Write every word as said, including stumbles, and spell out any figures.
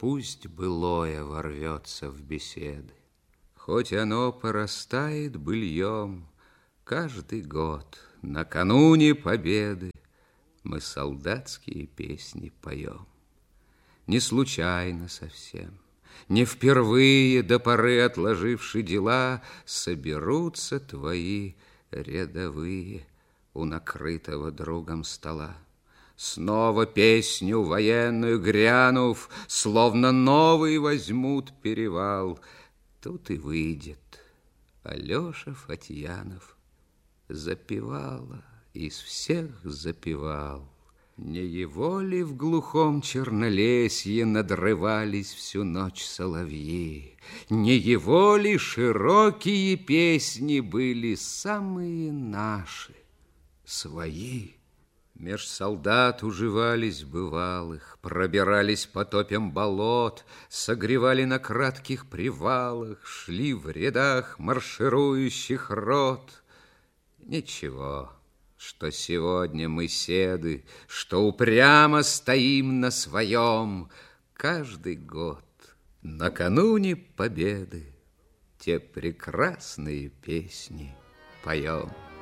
Пусть былое ворвется в беседы, хоть оно порастает быльем. Каждый год накануне победы мы солдатские песни поем. Не случайно совсем, не впервые до поры отложивши дела, соберутся твои рядовые у накрытого другом стола. Снова песню военную грянув, словно новый возьмут перевал. Тут и выйдет Алеша Фатьянов. Запевала, из всех запевал. Не его ли в глухом чернолесье надрывались всю ночь соловьи? Не его ли широкие песни были самые наши, свои? Меж солдат уживались бывалых, пробирались по топям болот, согревали на кратких привалах, шли в рядах марширующих рот. Ничего, что сегодня мы седы, что упрямо стоим на своем. Каждый год, накануне победы, те прекрасные песни поем.